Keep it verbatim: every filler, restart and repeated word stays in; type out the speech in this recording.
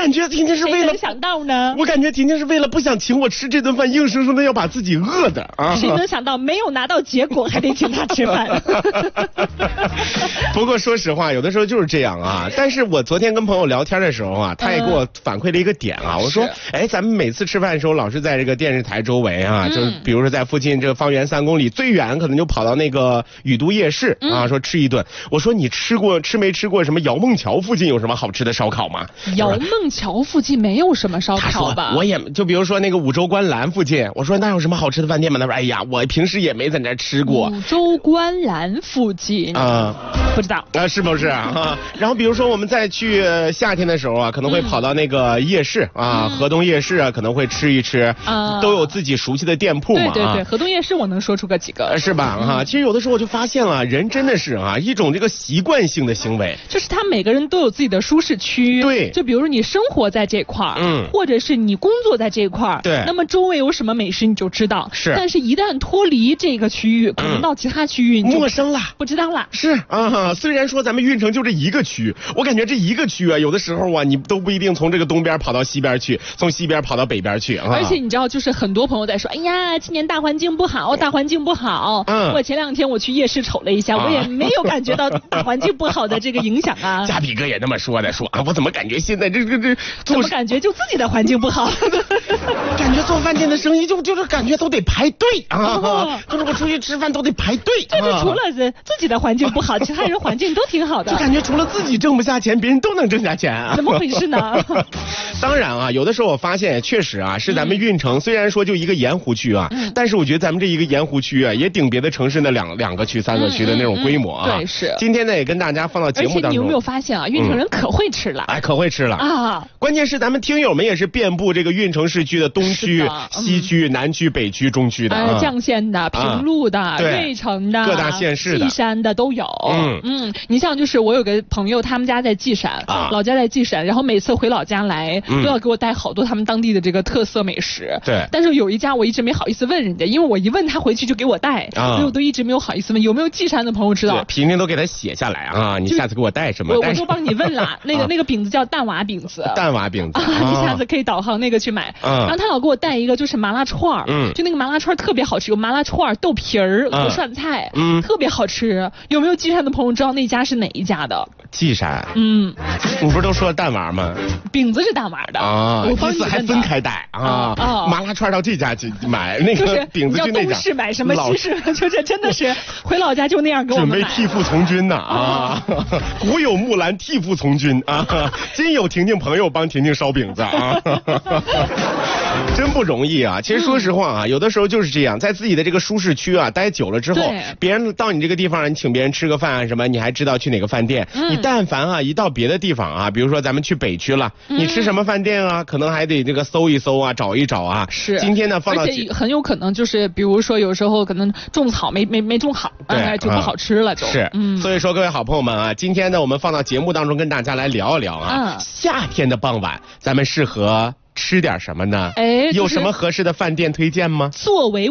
感觉婷婷是为了想到呢？ 我感觉婷婷是为了不想请我吃这顿饭，硬生生的要把自己饿的啊！ 谁能想到没有拿到结果还得请他吃饭？ 不过说实话，有的时候就是这样啊。但是我昨天跟朋友聊天的时候啊，他也给我反馈了一个点啊。我说，哎，咱们每次吃饭的时候，老是在这个电视台周围啊，嗯、就是比如说在附近这个方圆三公里，最远可能就跑到那个宇都夜市啊，嗯、说吃一顿。我说你吃过吃没吃过什么姚梦桥附近有什么好吃的烧烤吗？ 姚梦桥附近没有什么烧烤吧？ 我也就比如说那个五洲观澜附近，我说那有什么好吃的饭店吗？他说，哎呀，我平时也没在那吃过。 五洲观澜附近啊、嗯，不知道啊，是不是啊？然后比如说我们再去夏天的时候啊，可能会跑到那个夜市啊，嗯、河东夜市啊，可能会吃一吃，啊、都有自己熟悉的店铺嘛。 对对对，河东夜市我能说出个几个， 是吧？哈、嗯，其实有的时候我就发现了，人真的是啊一种这个习惯性的行为， 就是他每个人都有自己的舒适区。 对， 就比如你生活在这块儿，嗯，或者是你工作在这块儿， 对， 那么周围有什么美食你就知道。 是， 但是一旦脱离这个区域，可能到其他区域你就陌生了， 不知道了。 是啊，虽然说咱们运城就这一个区，我感觉这一个区啊，有的时候啊，你都不一定从这个东边跑到西边去，从西边跑到北边去啊。 而且你知道，就是很多朋友在说，哎呀，今年大环境不好，大环境不好。嗯，我前两天我去夜市瞅了一下，啊、我也没有感觉到大环境不好的这个影响啊。 嘉比哥也那么说的，说啊，我怎么感觉现在这这这， 怎么感觉就自己的环境不好？ 感觉做饭店的生意就就是感觉都得排队啊，哦、就是我出去吃饭都得排队。 就是除了是自己的环境不好，其他人环境都挺好的。 就感觉除了自己挣不下钱，别人都能挣下钱啊？ 怎么回事呢？ 当然啊，有的时候我发现确实啊，是咱们运城、嗯、虽然说就一个盐湖区啊、嗯，但是我觉得咱们这一个盐湖区啊，也顶别的城市那两两个区、三个区的那种规模啊。 嗯嗯嗯、对，是。 今天呢，也跟大家放到节目当中。 而且你有没有发现啊，运城人可会吃了？ 嗯、哎，可会吃了啊！关键是咱们听友们也是遍布这个运城市区的东区、嗯、西区、南区、北区、中区的， 呃，绛县的、平陆的、啊、芮城的、 各大县市的、 稷山的都有。嗯嗯，你像就是我有个朋友，他们家在稷山，啊、老家在稷山，然后每次回老家来、嗯、都要给我带好多他们当地的这个特色美食。 对。 但是有一家我一直没好意思问人家，因为我一问他回去就给我带，啊、所以我都一直没有好意思问。有没有稷山的朋友知道？ 平平都给他写下来啊，你下次给我带什么？ 我我都帮你问了，那个、啊、那个饼子叫蛋瓦饼子。 蛋瓦饼子， 啊、你下次可以导航那个去买。啊、然后他老给我带一个就是麻辣串儿，嗯，就那个麻辣串特别好吃，有麻辣串、豆皮儿和涮菜，嗯，特别好吃。有没有稷山的朋友知道那家是哪一家的？ 稷山， 嗯， 你不是都说蛋瓦吗？ 饼子是蛋瓦的啊， 我帮你还分开带啊啊！麻辣串到这家去买，那个饼子去那家。 东市买什么西市，就是真的是回老家就那样给我们买。 准备替父从军呢啊！古有木兰替父从军啊，今有婷婷朋友帮婷婷烧饼子啊。真不容易啊！其实说实话啊、嗯，有的时候就是这样，在自己的这个舒适区啊待久了之后，别人到你这个地方，你请别人吃个饭什么，你还知道去哪个饭店。嗯、你但凡啊一到别的地方啊，比如说咱们去北区了，嗯、你吃什么饭店啊，可能还得这个搜一搜啊，找一找啊。 是。 今天呢放到， 而且很有可能就是，比如说有时候可能种草没没没种好，哎，就不好吃了就。 啊、是。嗯。所以说各位好朋友们啊，今天呢我们放到节目当中跟大家来聊一聊啊，嗯、夏天的傍晚咱们适合吃点什么呢？哎，有什么合适的饭店推荐吗？ 作为